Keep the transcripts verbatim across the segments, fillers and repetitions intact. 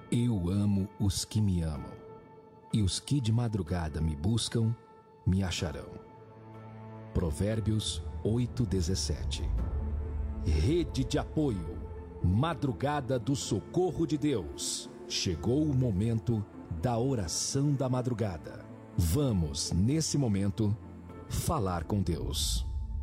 Eu amo os que me amam, e os que de madrugada me buscam, me acharão. Provérbios oito, dezessete. Rede de apoio, madrugada do socorro de Deus. Chegou o momento da oração da madrugada. Vamos, nesse momento, falar com Deus.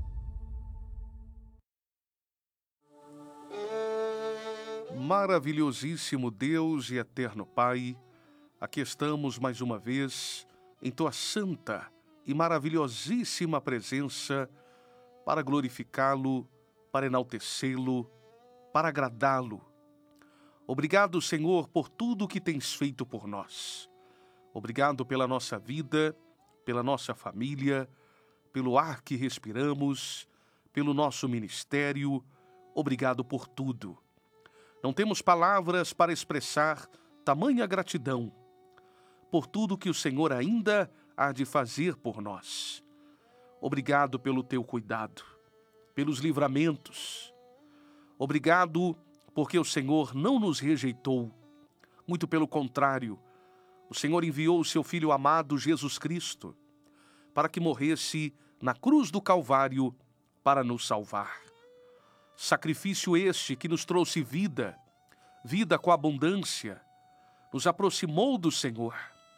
Maravilhosíssimo Deus e eterno Pai, aqui estamos mais uma vez em Tua santa e maravilhosíssima presença para glorificá-lo, para enaltecê-lo, para agradá-lo. Obrigado, Senhor, por tudo o que tens feito por nós. Obrigado pela nossa vida, pela nossa família, pelo ar que respiramos, pelo nosso ministério. Obrigado por tudo. Não temos palavras para expressar tamanha gratidão por tudo que o Senhor ainda há de fazer por nós. Obrigado pelo teu cuidado, pelos livramentos. Obrigado porque o Senhor não nos rejeitou. Muito pelo contrário, o Senhor enviou o seu Filho amado Jesus Cristo para que morresse na cruz do Calvário para nos salvar. Sacrifício este que nos trouxe vida, vida com abundância, nos aproximou do Senhor.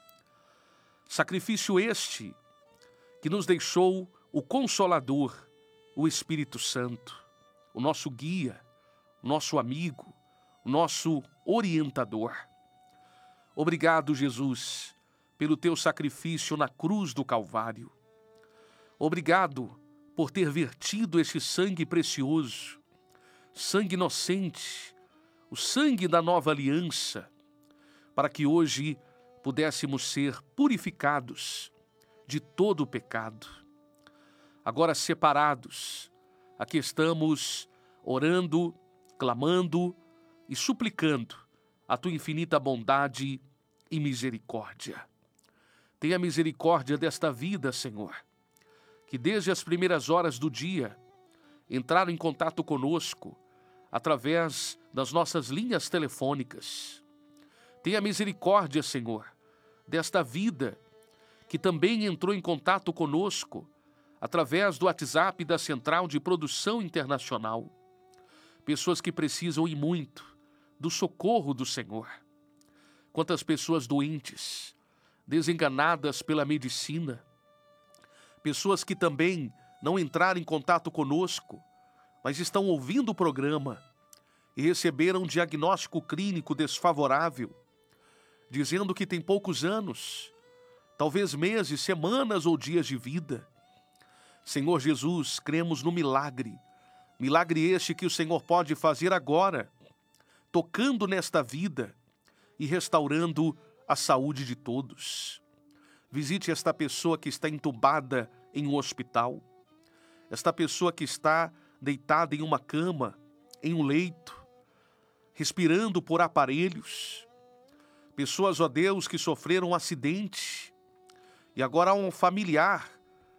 Sacrifício este que nos deixou o Consolador, o Espírito Santo, o nosso guia, o nosso amigo, o nosso orientador. Obrigado, Jesus, pelo teu sacrifício na cruz do Calvário. Obrigado por ter vertido este sangue precioso, sangue inocente, o sangue da nova aliança, para que hoje pudéssemos ser purificados de todo o pecado. Agora separados, aqui estamos orando, clamando e suplicando a tua infinita bondade e misericórdia. Tenha misericórdia desta vida, Senhor, que desde as primeiras horas do dia entraram em contato conosco através das nossas linhas telefônicas. Tenha misericórdia, Senhor, desta vida que também entrou em contato conosco através do WhatsApp da Central de Produção Internacional. Pessoas que precisam e muito do socorro do Senhor. Quantas pessoas doentes, desenganadas pela medicina. Pessoas que também não entraram em contato conosco, mas estão ouvindo o programa e receberam um diagnóstico clínico desfavorável, dizendo que tem poucos anos, talvez meses, semanas ou dias de vida. Senhor Jesus, cremos no milagre, milagre este que o Senhor pode fazer agora, tocando nesta vida e restaurando a saúde de todos. Visite esta pessoa que está entubada em um hospital, esta pessoa que está deitada em uma cama, em um leito, respirando por aparelhos. Pessoas, ó Deus, que sofreram um acidente e agora há um familiar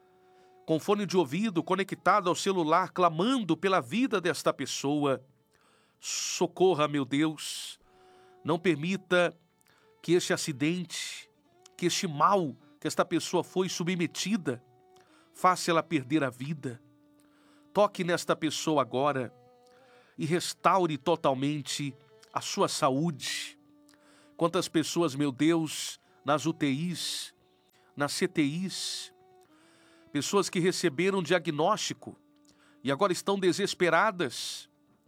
com fone de ouvido conectado ao celular, clamando pela vida desta pessoa. Socorra, meu Deus, não permita que este acidente, que este mal que esta pessoa foi submetida, faça ela perder a vida. Toque nesta pessoa agora e restaure totalmente a sua saúde. Quantas pessoas, meu Deus, nas U T Is, nas C T Is, pessoas que receberam diagnóstico e agora estão desesperadas,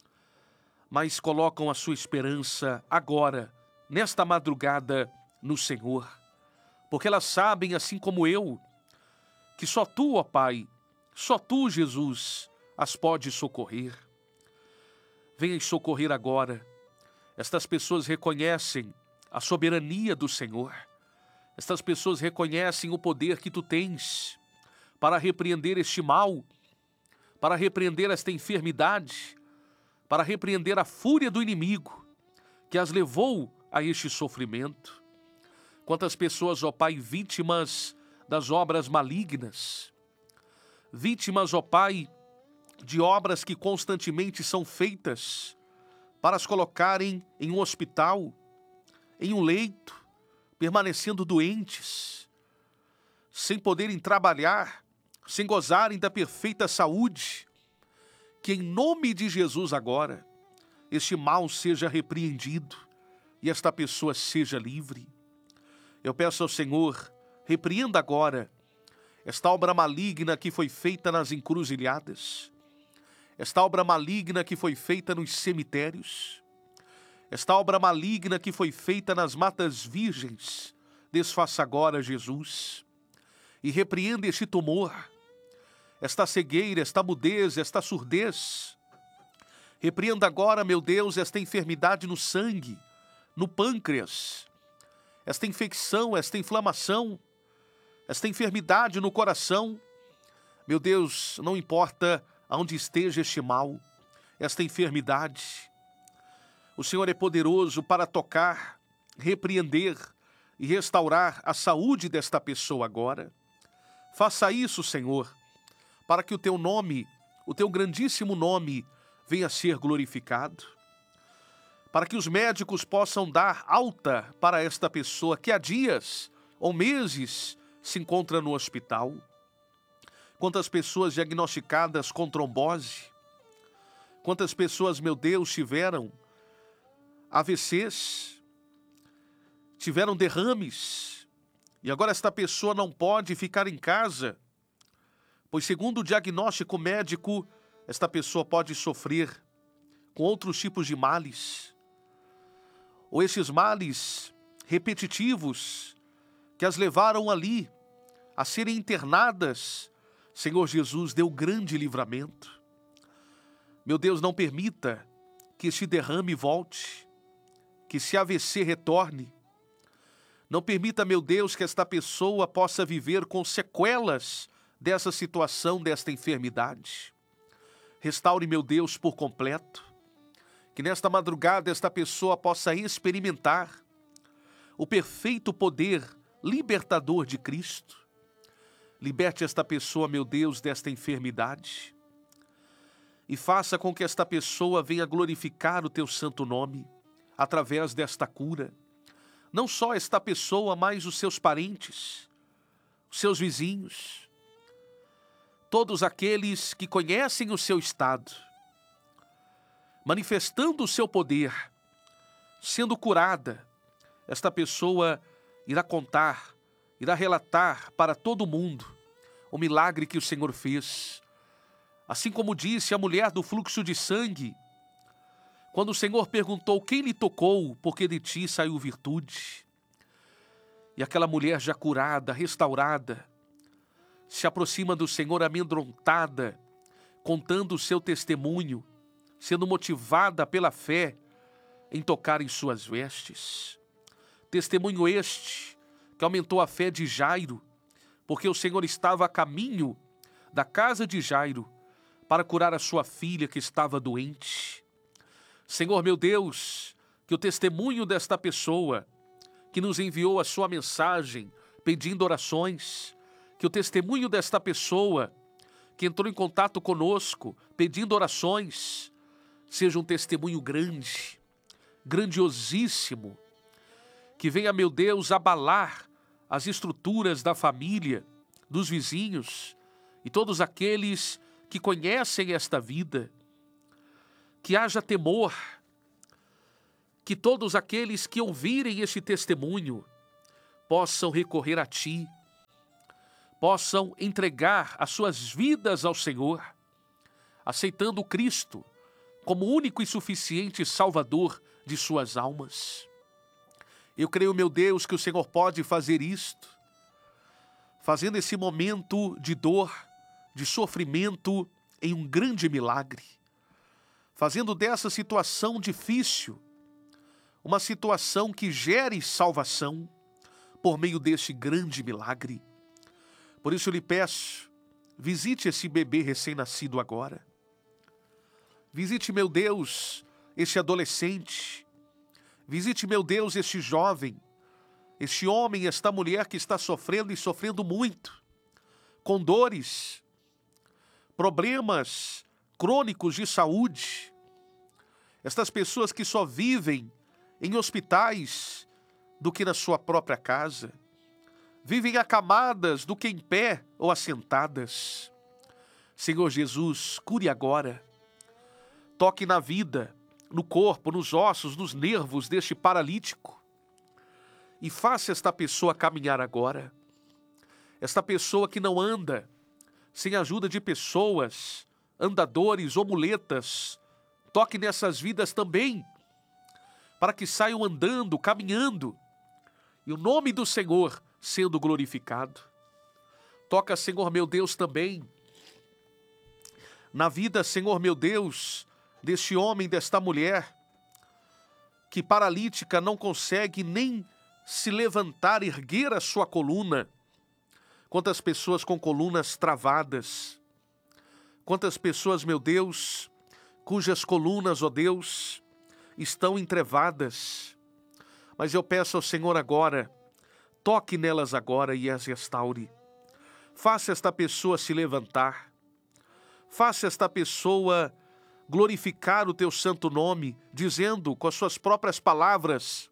mas colocam a sua esperança agora, nesta madrugada, no Senhor, porque elas sabem, assim como eu, que só Tu, ó Pai, só Tu, Jesus, as pode socorrer. Venha socorrer agora. Estas pessoas reconhecem a soberania do Senhor. Estas pessoas reconhecem o poder que Tu tens para repreender este mal, para repreender esta enfermidade, para repreender a fúria do inimigo que as levou a este sofrimento. Quantas pessoas, ó Pai, vítimas das obras malignas, vítimas, ó Pai, de obras que constantemente são feitas para as colocarem em um hospital, em um leito, permanecendo doentes, sem poderem trabalhar, sem gozarem da perfeita saúde, que em nome de Jesus agora, este mal seja repreendido e esta pessoa seja livre. Eu peço ao Senhor, repreenda agora esta obra maligna que foi feita nas encruzilhadas, esta obra maligna que foi feita nos cemitérios, esta obra maligna que foi feita nas matas virgens, desfaça agora, Jesus, e repreenda este tumor, esta cegueira, esta mudez, esta surdez. Repreenda agora, meu Deus, esta enfermidade no sangue, no pâncreas, esta infecção, esta inflamação, esta enfermidade no coração. Meu Deus, não importa aonde esteja este mal, esta enfermidade, o Senhor é poderoso para tocar, repreender e restaurar a saúde desta pessoa agora. Faça isso, Senhor, para que o teu nome, o teu grandíssimo nome, venha a ser glorificado, para que os médicos possam dar alta para esta pessoa que há dias ou meses se encontra no hospital. Quantas pessoas diagnosticadas com trombose, quantas pessoas, meu Deus, tiveram A V Cs, tiveram derrames, e agora esta pessoa não pode ficar em casa, pois segundo o diagnóstico médico, esta pessoa pode sofrer com outros tipos de males, ou esses males repetitivos que as levaram ali a serem internadas. Senhor Jesus, deu grande livramento. Meu Deus, não permita que este derrame volte, que esse A V C retorne. Não permita, meu Deus, que esta pessoa possa viver com sequelas dessa situação, desta enfermidade. Restaure, meu Deus, por completo. Que nesta madrugada esta pessoa possa experimentar o perfeito poder libertador de Cristo. Liberte esta pessoa, meu Deus, desta enfermidade. E faça com que esta pessoa venha glorificar o teu santo nome através desta cura. Não só esta pessoa, mas os seus parentes, os seus vizinhos, todos aqueles que conhecem o seu estado, manifestando o seu poder, sendo curada, esta pessoa irá contar, irá relatar para todo mundo o milagre que o Senhor fez. Assim como disse a mulher do fluxo de sangue, quando o Senhor perguntou quem lhe tocou, porque de ti saiu virtude. E aquela mulher já curada, restaurada, se aproxima do Senhor amedrontada, contando o seu testemunho, sendo motivada pela fé em tocar em suas vestes. Testemunho este que aumentou a fé de Jairo, porque o Senhor estava a caminho da casa de Jairo para curar a sua filha que estava doente. Senhor, meu Deus, que o testemunho desta pessoa que nos enviou a sua mensagem pedindo orações, que o testemunho desta pessoa que entrou em contato conosco pedindo orações, seja um testemunho grande, grandiosíssimo, que venha, meu Deus, abalar as estruturas da família, dos vizinhos e todos aqueles que conhecem esta vida. Que haja temor, que todos aqueles que ouvirem este testemunho possam recorrer a Ti, possam entregar as suas vidas ao Senhor, aceitando Cristo como único e suficiente Salvador de suas almas. Eu creio, meu Deus, que o Senhor pode fazer isto, fazendo esse momento de dor, de sofrimento em um grande milagre, fazendo dessa situação difícil uma situação que gere salvação por meio deste grande milagre. Por isso eu lhe peço, visite esse bebê recém-nascido agora. Visite, meu Deus, este adolescente. Visite, meu Deus, este jovem, este homem, esta mulher que está sofrendo e sofrendo muito, com dores, problemas crônicos de saúde. Estas pessoas que só vivem em hospitais, do que na sua própria casa. Vivem acamadas do que em pé ou assentadas. Senhor Jesus, cure agora. Toque na vida, no corpo, nos ossos, nos nervos deste paralítico. E faça esta pessoa caminhar agora. Esta pessoa que não anda sem a ajuda de pessoas, andadores ou muletas, toque nessas vidas também, para que saiam andando, caminhando, e o nome do Senhor sendo glorificado. Toca, Senhor meu Deus, também na vida, Senhor meu Deus, deste homem, desta mulher, que paralítica não consegue nem se levantar, erguer a sua coluna. Quantas pessoas com colunas travadas, quantas pessoas, meu Deus, cujas colunas, ó Deus, estão entrevadas. Mas eu peço ao Senhor agora, toque nelas agora e as restaure. Faça esta pessoa se levantar. Faça esta pessoa glorificar o teu santo nome, dizendo com as suas próprias palavras: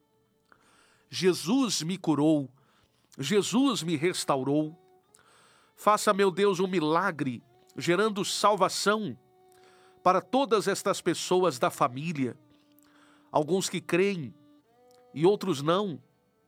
Jesus me curou, Jesus me restaurou. Faça, meu Deus, um milagre, gerando salvação para todas estas pessoas da família. Alguns que creem e outros não.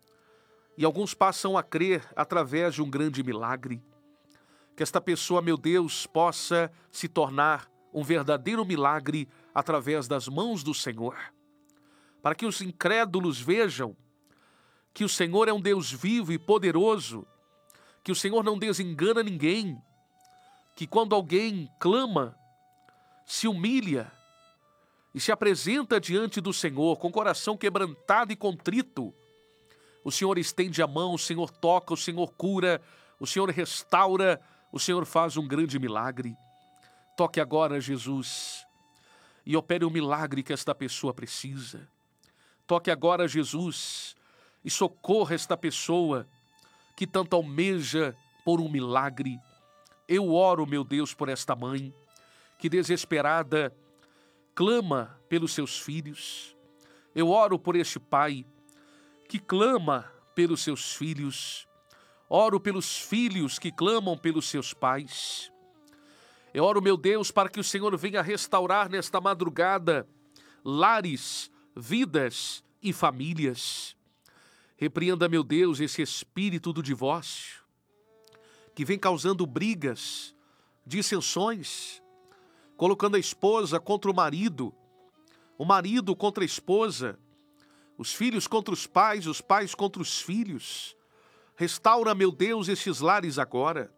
E alguns passam a crer através de um grande milagre. Que esta pessoa, meu Deus, possa se tornar um verdadeiro milagre através das mãos do Senhor. Para que os incrédulos vejam que o Senhor é um Deus vivo e poderoso, que o Senhor não desengana ninguém, que quando alguém clama, se humilha e se apresenta diante do Senhor com o coração quebrantado e contrito, o Senhor estende a mão, o Senhor toca, o Senhor cura, o Senhor restaura, o Senhor faz um grande milagre. Toque agora, Jesus, e opere o milagre que esta pessoa precisa. Toque agora, Jesus, e socorra esta pessoa que tanto almeja por um milagre. Eu oro, meu Deus, por esta mãe que desesperada clama pelos seus filhos. Eu oro por este pai que clama pelos seus filhos. Oro pelos filhos que clamam pelos seus pais. Eu oro, meu Deus, para que o Senhor venha restaurar nesta madrugada lares, vidas e famílias. Repreenda, meu Deus, esse espírito do divórcio que vem causando brigas, dissensões, colocando a esposa contra o marido, o marido contra a esposa, os filhos contra os pais, os pais contra os filhos. Restaura, meu Deus, estes lares agora.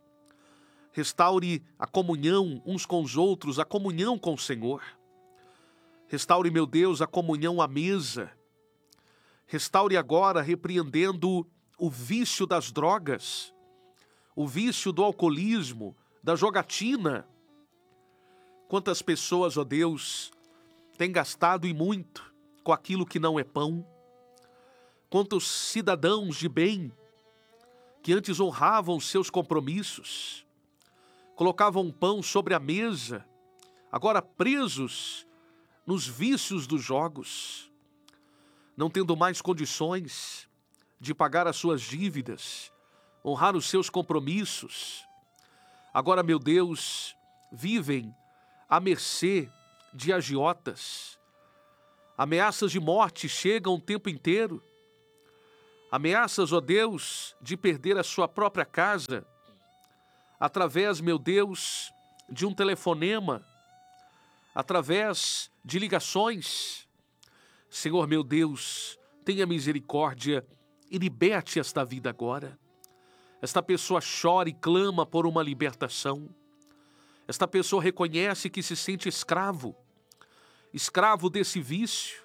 Restaure a comunhão uns com os outros, a comunhão com o Senhor. Restaure, meu Deus, a comunhão à mesa. Restaure agora, repreendendo o vício das drogas, o vício do alcoolismo, da jogatina. Quantas pessoas, ó Deus, têm gastado e muito com aquilo que não é pão. Quantos cidadãos de bem que antes honravam seus compromissos, colocavam pão sobre a mesa, agora presos nos vícios dos jogos, não tendo mais condições de pagar as suas dívidas, honrar os seus compromissos. Agora, meu Deus, vivem à mercê de agiotas. Ameaças de morte chegam o tempo inteiro. Ameaças, ó Deus, de perder a sua própria casa, através, meu Deus, de um telefonema, através de ligações. Senhor, meu Deus, tenha misericórdia e liberte esta vida agora. Esta pessoa chora e clama por uma libertação. Esta pessoa reconhece que se sente escravo, escravo desse vício,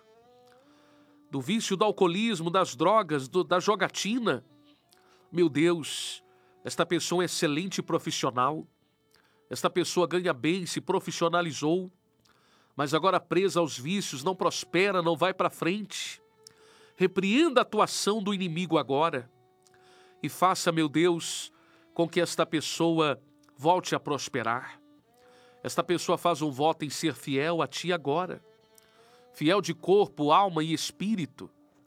do vício do alcoolismo, das drogas, do, da jogatina. Meu Deus, esta pessoa é um excelente profissional. Esta pessoa ganha bem, se profissionalizou, mas agora presa aos vícios, não prospera, não vai para frente. Repreenda a atuação do inimigo agora e faça, meu Deus, com que esta pessoa volte a prosperar. Esta pessoa faz um voto em ser fiel a Ti agora, fiel de corpo, alma e espírito.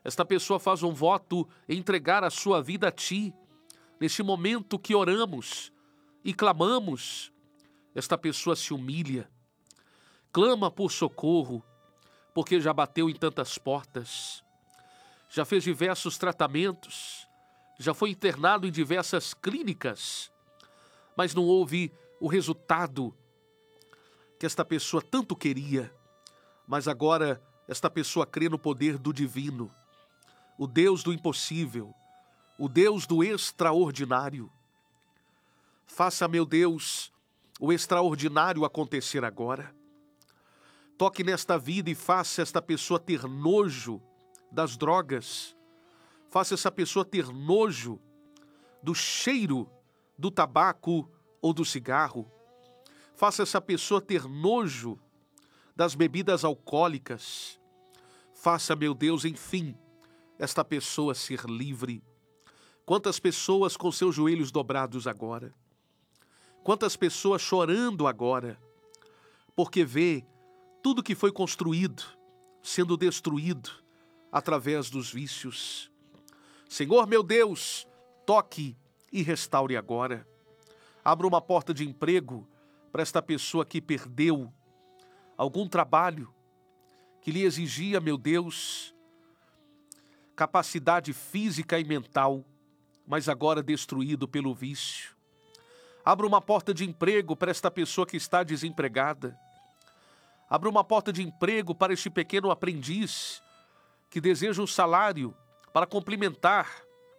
Esta pessoa faz um voto em entregar a sua vida a Ti. Neste momento que oramos e clamamos, esta pessoa se humilha, clama por socorro, porque já bateu em tantas portas, já fez diversos tratamentos, já foi internado em diversas clínicas, mas não houve o resultado que esta pessoa tanto queria. Mas agora esta pessoa crê no poder do divino, o Deus do impossível, o Deus do extraordinário. Faça, meu Deus, o extraordinário acontecer agora. Toque nesta vida e faça esta pessoa ter nojo das drogas. Faça essa pessoa ter nojo do cheiro do tabaco ou do cigarro. Faça essa pessoa ter nojo das bebidas alcoólicas. Faça, meu Deus, enfim, esta pessoa ser livre. Quantas pessoas com seus joelhos dobrados agora. Quantas pessoas chorando agora, porque vê tudo que foi construído sendo destruído através dos vícios. Senhor, meu Deus, toque e restaure agora. Abra uma porta de emprego para esta pessoa que perdeu algum trabalho que lhe exigia, meu Deus, capacidade física e mental, mas agora destruído pelo vício. Abra uma porta de emprego para esta pessoa que está desempregada. Abra uma porta de emprego para este pequeno aprendiz que deseja um salário para complementar,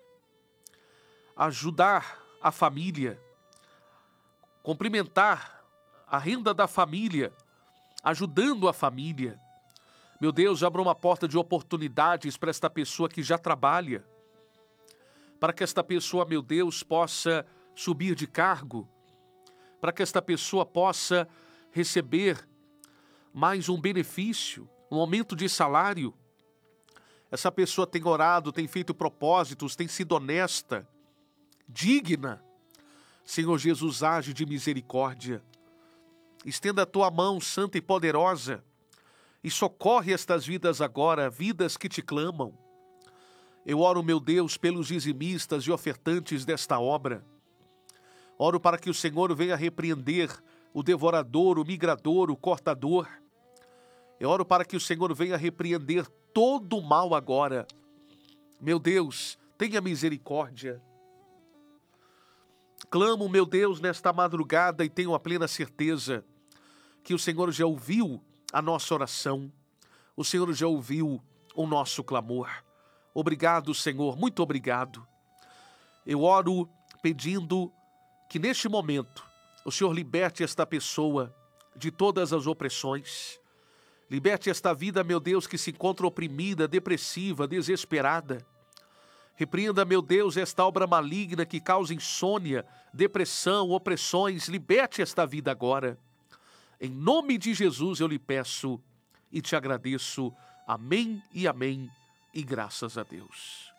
ajudar a família, complementar a renda da família, ajudando a família. Meu Deus, abra uma porta de oportunidades para esta pessoa que já trabalha, para que esta pessoa, meu Deus, possa subir de cargo, para que esta pessoa possa receber mais um benefício, um aumento de salário. Essa pessoa tem orado, tem feito propósitos, tem sido honesta, digna. Senhor Jesus, age de misericórdia. Estenda a tua mão santa e poderosa e socorre estas vidas agora, vidas que te clamam. Eu oro, meu Deus, pelos dizimistas e ofertantes desta obra. Oro para que o Senhor venha repreender o devorador, o migrador, o cortador. Eu oro para que o Senhor venha repreender todo o mal agora. Meu Deus, tenha misericórdia. Clamo, meu Deus, nesta madrugada e tenho a plena certeza que o Senhor já ouviu a nossa oração. O Senhor já ouviu o nosso clamor. Obrigado, Senhor, muito obrigado. Eu oro pedindo que neste momento o Senhor liberte esta pessoa de todas as opressões. Liberte esta vida, meu Deus, que se encontra oprimida, depressiva, desesperada. Repreenda, meu Deus, esta obra maligna que causa insônia, depressão, opressões. Liberte esta vida agora. Em nome de Jesus eu lhe peço e te agradeço. Amém e amém. E graças a Deus.